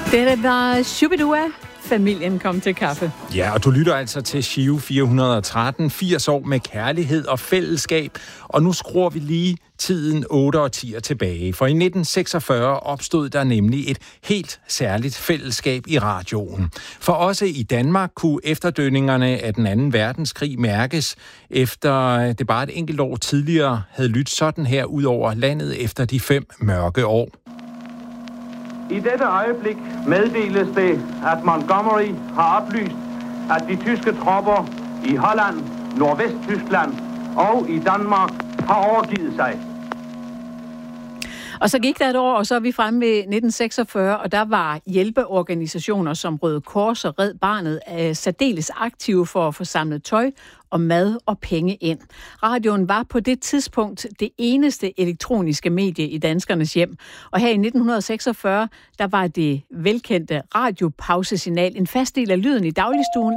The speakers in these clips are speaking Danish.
Det var Shubidua. Familien kom til kaffe. Ja, og du lytter altså til Giro 413, 80 år med kærlighed og fællesskab. Og nu skruer vi lige tiden 8 årtier tilbage. For i 1946 opstod der nemlig et helt særligt fællesskab i radioen. For også i Danmark kunne efterdønningerne af den anden verdenskrig mærkes, efter det bare et enkelt år tidligere havde lyttet sådan her ud over landet efter de 5 mørke år. I dette øjeblik meddeles det, at Montgomery har oplyst, at de tyske tropper i Holland, Nordvesttyskland og i Danmark har overgivet sig. Og så gik der et år, og så er vi fremme ved 1946, og der var hjælpeorganisationer som Røde Kors og Red Barnet særdeles aktive for at få samlet tøj og mad og penge ind. Radioen var på det tidspunkt det eneste elektroniske medie i danskernes hjem. Og her i 1946, der var det velkendte radiopausesignal en fast del af lyden i dagligstuen.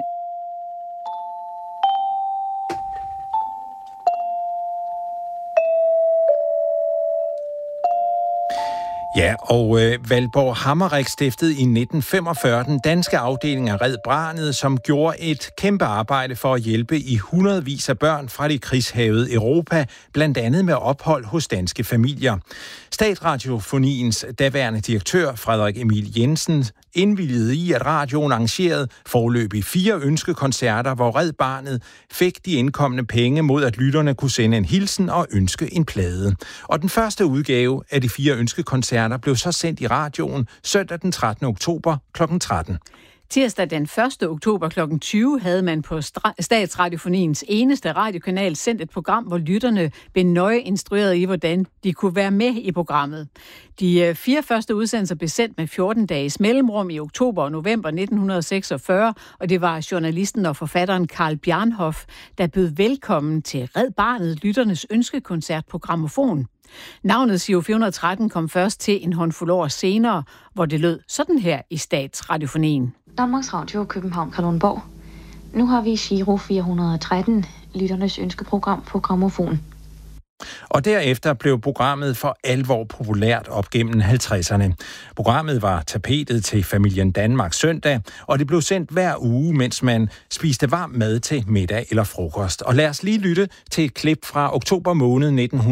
Ja, og Valborg Hammerich stiftede i 1945 den danske afdeling af Red Barnet, som gjorde et kæmpe arbejde for at hjælpe i hundredvis af børn fra det krigshærgede Europa, blandt andet med ophold hos danske familier. Statsradiofoniens daværende direktør, Frederik Emil Jensen, indvilligede i, at radioen arrangerede foreløbig 4 ønskekoncerter, hvor Red Barnet fik de indkomne penge mod, at lytterne kunne sende en hilsen og ønske en plade. Og den første udgave af de 4 ønskekoncerter blev så sendt i radioen søndag den 13. oktober kl. 13. Tirsdag den 1. oktober kl. 20 havde man på Statsradiofoniens eneste radiokanal sendt et program, hvor lytterne blev nøje instrueret i, hvordan de kunne være med i programmet. De 4 første udsendelser blev sendt med 14 dages mellemrum i oktober og november 1946, og det var journalisten og forfatteren Carl Bjarnhof, der bød velkommen til Red Barnet, lytternes ønskekoncert på grammofon. Navnet Giro 413 kom først til en håndfuld år senere, hvor det lød sådan her i Statsradiofonien. Danmarks Radio, København, Kalundborg. Nu har vi Giro 413, lytternes ønskeprogram på grammofon. Og derefter blev programmet for alvor populært op gennem 50'erne. Programmet var tapetet til Familien Danmark søndag, og det blev sendt hver uge, mens man spiste varm mad til middag eller frokost. Og lad os lige lytte til et klip fra oktober måned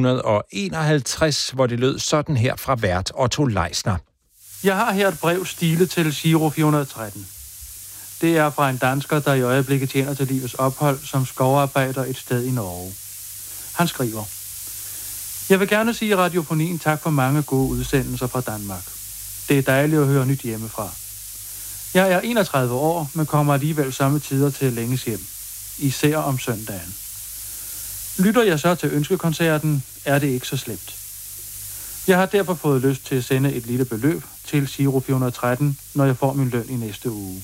1951, hvor det lød sådan her fra vært Otto Leisner. Jeg har her et brev stilet til Giro 413. Det er fra en dansker, der i øjeblikket tjener til livets ophold som skovarbejder et sted i Norge. Han skriver: Jeg vil gerne sige radiofonien tak for mange gode udsendelser fra Danmark. Det er dejligt at høre nyt hjemmefra. Jeg er 31 år, men kommer alligevel samme tider til længes hjem. Især om søndagen. Lytter jeg så til ønskekoncerten, er det ikke så slemt. Jeg har derfor fået lyst til at sende et lille beløb til Giro 413, når jeg får min løn i næste uge.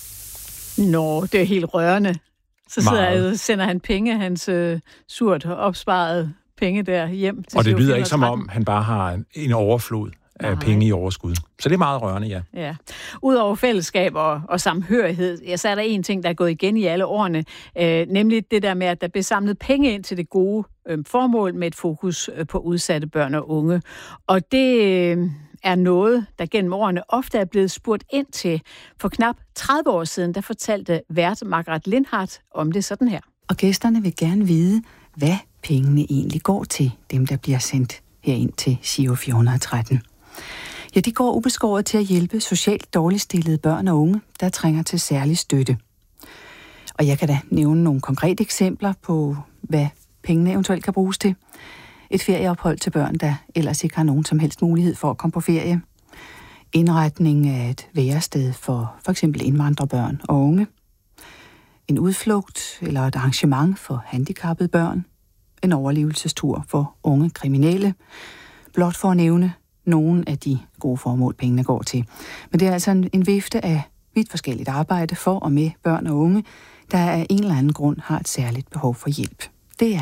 Nå, det er helt rørende. Så sender han penge, hans surt opsparede penge der hjem til. Og det lyder ikke som om, han bare har en overflod af penge i overskud. Så det er meget rørende, ja. Ja. Udover fællesskab og samhørighed, ja, så er der en ting, der er gået igen i alle årene, nemlig det der med, at der bliver samlet penge ind til det gode formål med et fokus på udsatte børn og unge. Og det er noget, der gennem årene ofte er blevet spurgt ind til. For knap 30 år siden, der fortalte vært Margaret Lindhardt om det sådan her. Og gæsterne vil gerne vide, hvad pengene egentlig går til, dem der bliver sendt herind til Giro 413. Ja, de går ubeskåret til at hjælpe socialt dårligt stillede børn og unge, der trænger til særlig støtte. Og jeg kan da nævne nogle konkrete eksempler på, hvad pengene eventuelt kan bruges til. Et ferieophold til børn, der ellers ikke har nogen som helst mulighed for at komme på ferie. Indretning af et værested for f.eks. indvandrerbørn og unge. En udflugt eller et arrangement for handicappede børn. En overlevelsestur for unge kriminelle. Blot for at nævne nogle af de gode formål, pengene går til. Men det er altså en vifte af vidt forskelligt arbejde for og med børn og unge, der af en eller anden grund har et særligt behov for hjælp. Det er, hvad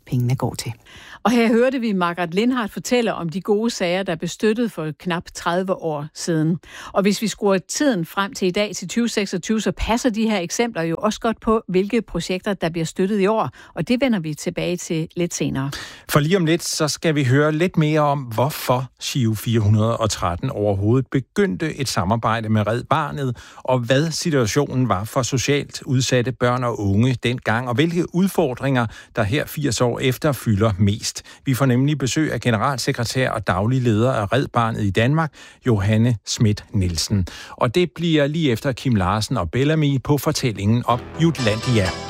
pengene går til. Og her hørte vi Margaret Lindhardt fortælle om de gode sager, der blev støttet for knap 30 år siden. Og hvis vi skruer tiden frem til i dag, til 2026, så passer de her eksempler jo også godt på, hvilke projekter, der bliver støttet i år. Og det vender vi tilbage til lidt senere. For lige om lidt, så skal vi høre lidt mere om, hvorfor Giro 413 overhovedet begyndte et samarbejde med Red Barnet, og hvad situationen var for socialt udsatte børn og unge dengang, og hvilke udfordringer, der her 80 år efter fylder mest. Vi får nemlig besøg af generalsekretær og daglig leder af Red Barnet i Danmark, Johanne Schmidt Nielsen. Og det bliver lige efter Kim Larsen og Bellamy på fortællingen om Jutlandia.